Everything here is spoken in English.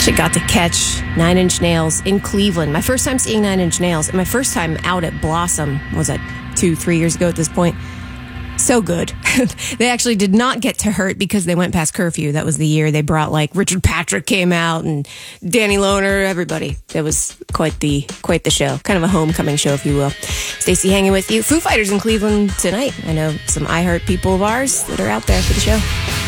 actually got to catch Nine Inch Nails in Cleveland. My first time seeing Nine Inch Nails, and my first time out at Blossom was 2-3 years ago at this point. So good. They actually did not get to hurt because they went past curfew. That was the year they brought, like, Richard Patrick came out and Danny Lohner, everybody. It was quite the show. Kind of a homecoming show, if you will. Stacey hanging with you. Foo Fighters in Cleveland tonight. I know some iHeart people of ours that are out there for the show.